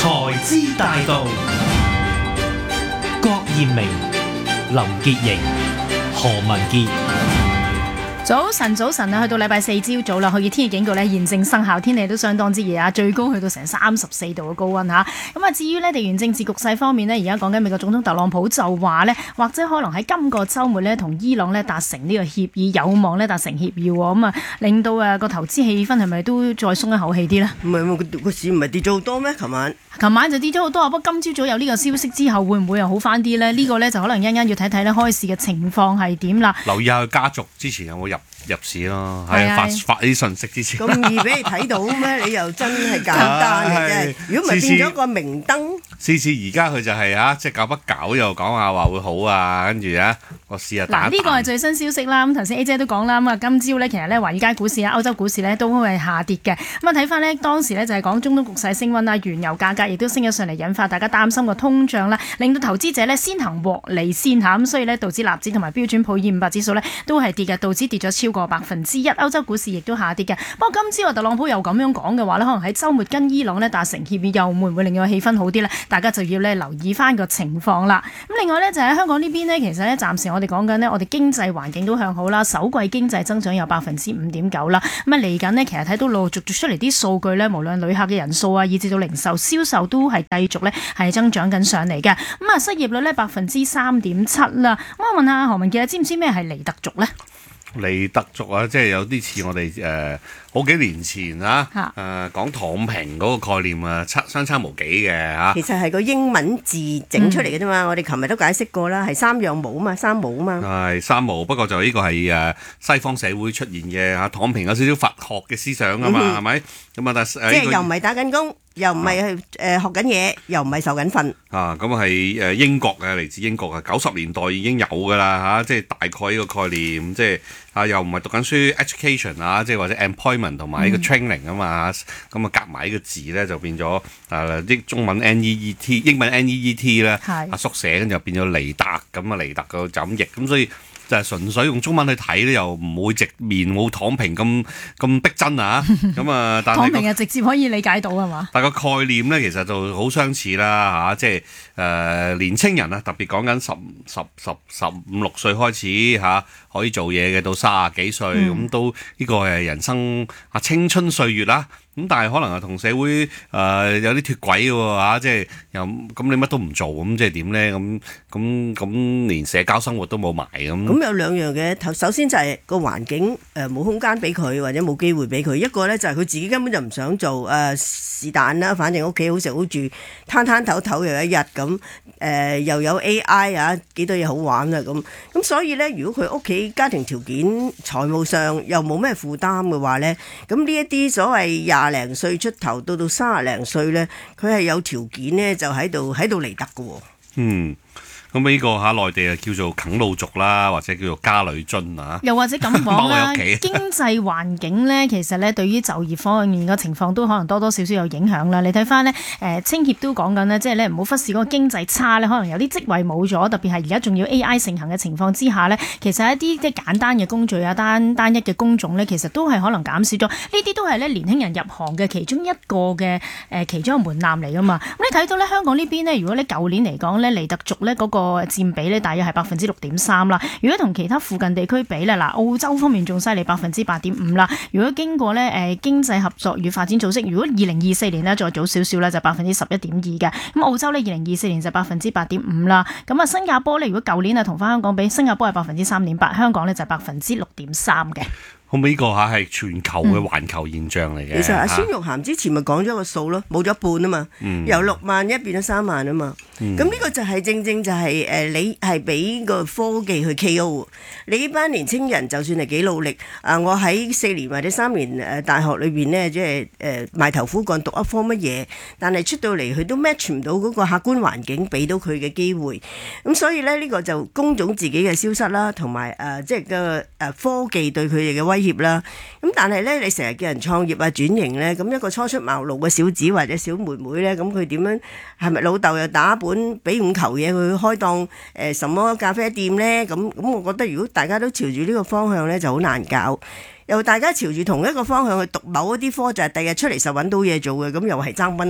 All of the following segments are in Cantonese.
財資大道，郭艷明、林潔瑩、何文傑。 早晨啊，去到禮拜四朝早啦，酷熱天氣警告咧現正生效，天氣都相當之熱啊，最高去到成34度嘅高溫嚇。咁啊，至於呢地緣政治局勢方面呢，而家講緊美國總統特朗普就話呢，或者可能喺今個週末呢同伊朗呢達成呢個協議，有望呢達成協議喎。咁啊，令到個投資氣氛係咪都再鬆一口氣啲呢？ 唔係個市唔係跌咗好多咩？琴晚就跌咗好多啊，不過今朝早有呢個消息之後，會唔會又好翻啲呢？呢個呢就可能一陣間要睇睇呢開市嘅情況係點啦。 留意下佢家族之前有冇入市咯，係發啲信息之前。 咁易俾你睇到咩？你又真係簡單嘅啫。如果唔係變咗個明燈， 次而家佢就係即係搞不搞又講下話會好啊，跟住個市啊打。 嗱，呢個係最新消息啦。咁頭先 A 姐都講啦，咁啊今朝呢，其實呢華爾街股市啊、歐洲股市呢都係下跌嘅。咁啊睇翻呢，當時呢就係講中東局勢升溫啦，原油價格亦都升咗上嚟，引發大家擔心個通脹啦，令到投資者呢先行獲利先嚇。咁所以呢，導致納指同埋標準普爾500指數呢都係跌嘅，道指跌咗超過1%，歐洲股市亦都下跌嘅。不過今朝特朗普又咁樣講嘅話呢，可能喺週末跟伊朗呢達成協議，又會唔會令到氣氛好啲呢？大家就要呢留意翻個情況啦。咁另外呢，就喺香港呢邊呢，其實呢暫時我哋講緊呢，我哋經濟環境都向好啦，首季經濟增長有5.9%啦。咁啊嚟緊呢，其實睇到陸陸續續出嚟啲數據呢，無論旅客嘅人數啊，以至到零售銷售都係繼續呢係增長緊上嚟嘅。咁啊失業率呢3.7%啦。咁我問下何文傑，知唔知咩係尼特族呢？ 尼特族啊，即係有啲似我哋好幾年前講躺平嗰個概念啊，相差無幾嘅嚇。 其實係個英文字整出嚟嘅啫嘛。我哋琴日都解釋過啦，係三樣毛啊嘛，三毛啊嘛。 係三毛，不過就呢個係西方社會出現嘅嚇，躺平有少少佛學嘅思想啊嘛，係咪？咁啊，但即係又唔係打緊工，又唔係去學緊嘢，又唔係受緊訓。 咁係英國嘅，嚟自英國嘅90年代已經有㗎啦嚇，即係大概呢個概念，即係又唔係讀緊書 education 啊，即係或者 employment 同埋呢個 training 啊嘛，咁啊夾埋呢個字咧就變咗啲中文 NEET， 英文 NEET 咧縮寫，跟住就變咗尼特，咁啊尼特個就咁譯，咁所以就係純粹用中文去睇咧，又唔會直面冇躺平咁逼真啊！咁啊，但係躺平直接可以理解到係嘛？ 但係個概念咧，其實就好相似啦嚇，即係年青人啊，特別講緊15、16歲開始可以做嘢嘅，到30幾歲咁都呢個係人生青春歲月啦。咁但係可能同社會有啲脫軌嘅喎，即係又咁你乜都唔做，咁即係點咧？咁連社交生活都冇埋咁。 咁有兩樣嘅，首先就係個環境冇空間俾佢，或者冇機會俾佢。一個咧就係佢自己根本就唔想做是但啦，反正屋企好食好住，攤攤唞唞又一日咁，又有 AI 幾多嘢好玩啊咁所以咧，如果佢屋企家庭條件財務上又冇咩負擔嘅話咧，咁呢一啲所謂20零歲出頭到30零歲咧，佢係有條件咧就喺度嚟得嘅喎。 咁呢個內地叫做啃老族啦，或者叫做家裏津啊， 又或者咁講啦，經濟環境咧，其實咧對於就業方面嘅情況都可能多多少少有影響啦。你睇翻咧，青協都講緊咧，即係咧唔好忽視嗰個經濟差咧，可能有啲職位冇咗，特別係而家仲要 AI 盛行嘅情況之下咧，其實一啲即係簡單嘅工序啊、單一嘅工種咧，其實都係可能減少咗。呢啲都係咧年輕人入行嘅其中一個嘅其中一個門檻嚟噶嘛。咁你睇到咧香港呢邊咧，如果你舊年嚟講咧，尼特族咧嗰個佔比咧大約係6.3%啦。如果同其他附近地區比咧，嗱澳洲方面仲犀利8.5%啦。如果經過咧經濟合作與發展組織，如果2024年咧再早少少咧就11.2%嘅。咁澳洲咧2024年就8.5%啦。咁啊新加坡咧如果舊年啊同翻香港比，新加坡係3.8%，香港咧就6.3%嘅。 咁呢個係全球嘅環球現象嚟嘅。 其實阿孫玉菡之前咪講咗個數咯，冇咗一半啊嘛，由6萬一變咗3萬啊嘛。咁呢個就係正正就係你係俾個科技去 KO。你呢班年青人就算係幾努力我喺4年或者3年大學裏邊呢，即係埋頭苦幹讀一科乜嘢，但係出到嚟佢都 match 唔到嗰個客觀環境俾到佢嘅機會。咁所以咧呢個就工種自己嘅消失啦，同埋即係個科技對佢哋嘅威業啦，咁但係咧，你成日叫人創業轉型咧，咁一個初出茅廬嘅小子或者小妹妹咧，咁佢點樣？係咪老豆又打本俾5球嘢佢開檔什麼咖啡店咧？咁我覺得如果大家都朝住呢個方向咧，就好難搞。又大家朝住同一個方向去讀某一啲科，就係第日出嚟就揾到嘢做嘅，咁又係爭蚊頭。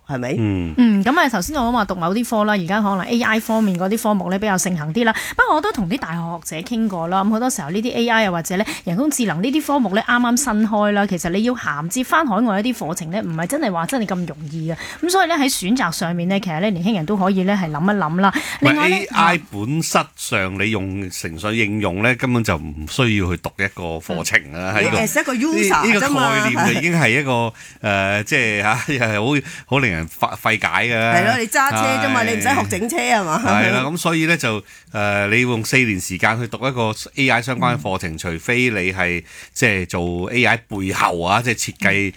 係咪？ 咁啊頭先我講話讀某啲科啦，而家可能 AI 方面嗰啲科目咧比較盛行啲啦。不過我都同啲大學學者傾過啦，咁好多時候呢啲 AI 又或者咧人工智能呢啲科目咧啱啱新開啦，其實你要銜接翻海外一啲課程咧，唔係真係話真係咁容易嘅。咁所以咧喺選擇上面咧，其實咧年輕人都可以咧係諗一諗啦。另外 AI 本質上你用程序應用咧，根本就唔需要去讀一個課程啦。喺一個 user 呢個啫嘛概念就已經係一個即係又係好令人費解嘅。 係咯，你揸車啫嘛，你唔使學整車係嘛？ 係啦，咁所以咧就你用4年時間去讀一個 AI 相關嘅課程，除非你係即係做 AI 背後啊，即係設計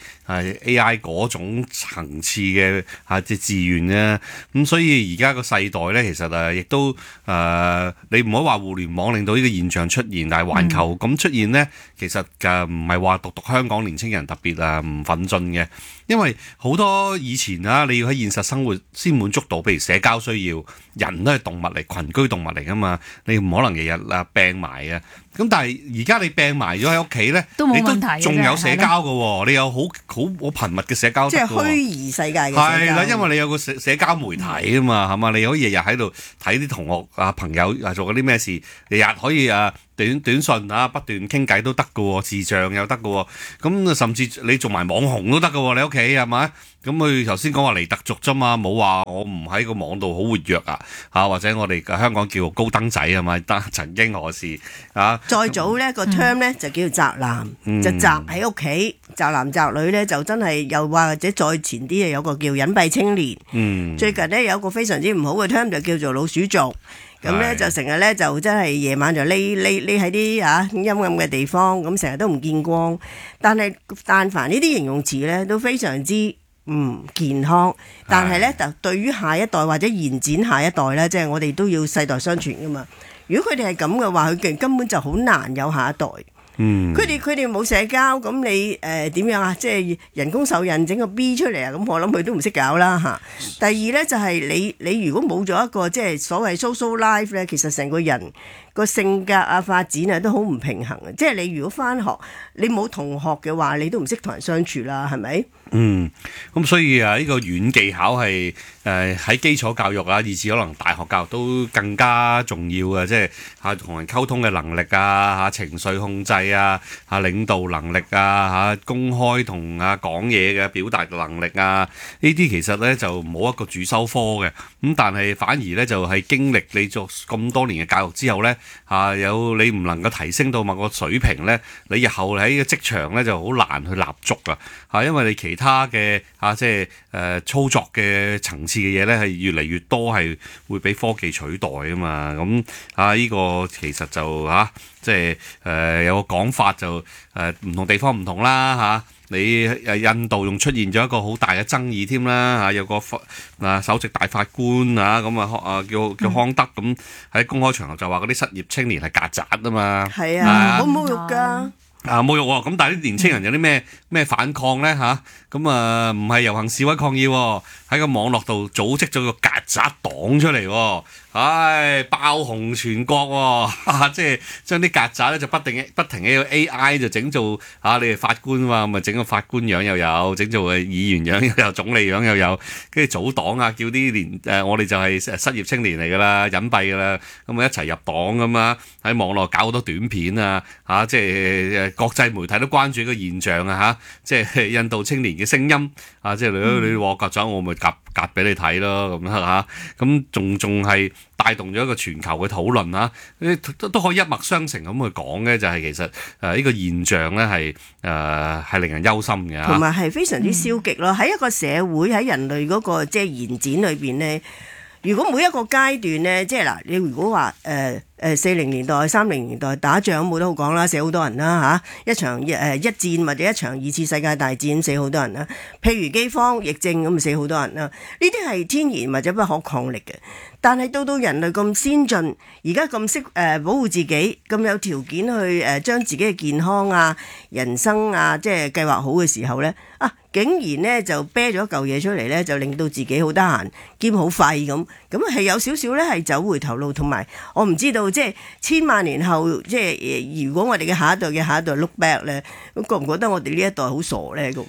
AI 嗰種層次嘅即係志願咧。咁所以而家個世代咧，其實亦都你唔好話互聯網令到呢個現象出現，但係環球咁出現咧，其實唔係話獨香港年青人特別唔奮進嘅，因為好多以前你要喺現實生活先滿足到，譬如社交需要，人都係動物嚟，群居動物嚟噶嘛，你唔可能日日病埋啊。咁但係而家你病埋咗喺屋企咧， 你都仲有社交嘅喎，你有好頻密嘅社交， 即係虛擬世界嘅社交。 係啦，因為你有個社交媒體啊嘛，係嘛，你可以日日喺度睇啲同學朋友做嗰啲咩事，日日可以短信不斷傾偈都得嘅喎，視像又得嘅喎，咁甚至你做埋網紅都得嘅喎，你屋企係咪？咁佢頭先講話尼特族啫嘛，冇話我唔喺個網度好活躍或者我哋香港叫高登仔係咪？曾經何時再早呢個 term 咧就叫做宅男，就宅喺屋企，宅男宅女咧就真係又或者再前啲有個叫隱蔽青年。最近呢，有一個非常之唔好嘅 term 就叫做老鼠族。咁咧就成日咧就真係夜晚就匿喺啲陰暗嘅地方，咁成日都唔見光。但凡呢啲形容詞咧都非常之唔健康。但係咧就對於下一代或者延展下一代咧，即係我哋都要世代相傳噶嘛。如果佢哋係咁嘅話，佢根本就好難有下一代。佢哋冇社交，咁你點樣啊？即係人工受孕整個 B 出嚟啊！咁我諗佢都唔識搞啦嚇。第二咧就係你如果冇咗一個即係所謂 social life 咧，其實成個人個性格發展都好唔平衡啊！即係你如果返學，你冇同學嘅話，你都唔識同人相處啦，係咪？ 咁所以呢個軟技巧係喺基礎教育以至可能大學教育都更加重要嘅，即係同人溝通嘅能力情緒控制領導能力公開同講嘢嘅表達能力呢啲其實咧就冇一個主修科嘅，咁但係反而咧就係經歷你做咁多年嘅教育之後咧有你唔能夠提升到某個水平咧，你日後喺個職場咧就好難去立足因為你其他嘅即係操作嘅層次嘅嘢咧係越嚟越多係會俾科技取代啊嘛，咁呢個其實就即係有個講法就唔同地方唔同啦你印度仲出現咗一個好大嘅爭議添啦有個首席大法官咁叫康德咁喺公開場合就話嗰啲失業青年係曱甴啊嘛， 係好侮辱㗎。 侮辱喎，咁但係啲年青人有啲咩反抗咧咁唔係遊行示威抗議喎，喺個網絡度組織咗個曱甴黨出嚟喎，爆紅全國喎，即係將啲曱甴咧就不停喺個 AI 就整做你係法官嘛，咪整個法官樣又有，整做議員樣又有，總理樣又有，跟住組黨叫啲我哋就係失業青年嚟㗎啦，隱蔽㗎啦，咁一齊入黨咁喺網絡搞好多短片即係國際媒體都關注呢個現象即係印度青年嘅聲音即係你話曱甴我咪夾俾你睇咯咁咁仲係帶動咗一個全球嘅討論都可以一脈相承咁去講嘅，就係其實呢個現象咧係令人憂心嘅， 同埋係非常之消極咯。喺一個社會喺人類嗰個即係延展裏邊咧，如果每一個階段咧，即係嗱，你如果話40年代、30年代打仗冇得好講啦，死好多人啦一場一戰或者一場2次世界大戰死好多人啦。譬如饑荒、疫症咁死好多人啦。呢啲係天然或者不可抗力嘅。但係到人類咁先進，而家咁識保護自己，咁有條件去將自己嘅健康人生即係計劃好嘅時候咧，竟然咧就啤咗一嚿嘢出嚟咧，就令到自己好得閒兼好廢咁係有少少咧係走回頭路，同埋我唔知道即係千萬年後，即係如果我哋嘅下一代 look back 咧，覺唔覺得我哋呢一代好傻咧咁？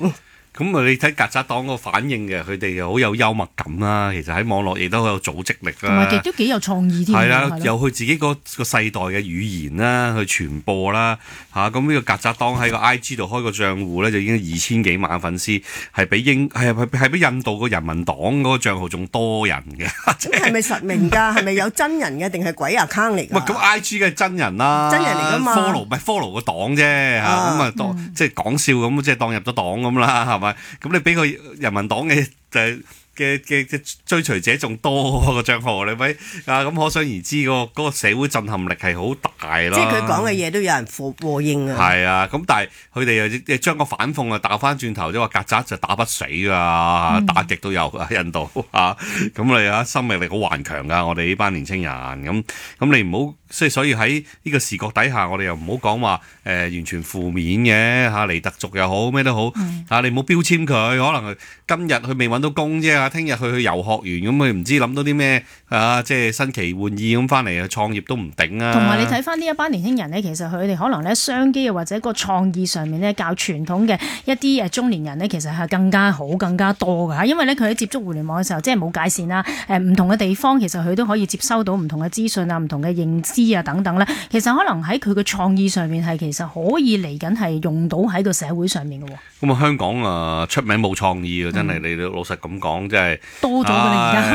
咁啊，你睇曱甴黨個反應嘅，佢哋又好有幽默感啦。其實喺網絡亦都好有組織力啦， 同埋亦都幾有創意添。 係啦，有佢自己個世代嘅語言啦，去傳播啦嚇。咁呢個曱甴黨喺個 IG 度開個賬戶咧，就已經2000幾萬粉絲，係比印度個人民黨嗰個賬號仲多人嘅。 咁係咪實名㗎？係咪有真人嘅定係鬼 account 嚟㗎？ 咁 IG 嘅真人啦， 真人嚟㗎嘛 follow 個黨啫嚇，咁啊當即係講笑咁，即係當入咗黨咁啦，係咪？咁你俾個人民黨嘅嘅追隨者仲多個賬號，你咪啊咁可想而知嗰個社會震撼力係好大咯。 即係佢講嘅嘢都有人和應啊。 係啊，咁但係佢哋又將個反諷啊打翻轉頭，即係話曱甴就打不死㗎，打極都有啊印度啊，咁你啊生命力好頑強㗎，我哋呢班年青人咁你唔好。所以喺呢個視覺底下，我哋又唔好講話完全負面嘅嚇，尼特族又好咩都好嚇，你唔好標籤佢。可能今日佢未揾到工啫，聽日佢去遊學園咁，佢唔知諗到啲咩即係新奇玩意咁翻嚟去創業都唔頂啊！ 同埋你睇翻呢一班年輕人呢，其實佢哋可能咧商機或者個創意上面呢，較傳統嘅一啲中年人呢，其實係更加好、更加多㗎。因為咧佢喺接觸互聯網嘅時候，即係冇界線啦，唔同嘅地方其實佢都可以接收到唔同嘅資訊啊、唔同嘅認知啊等等咧，其實可能喺佢嘅創意上面係其實可以嚟緊係用到喺個社會上面嘅喎。 咁啊香港出名冇創意啊，真係你老實咁講，真係多咗㗎啦而家。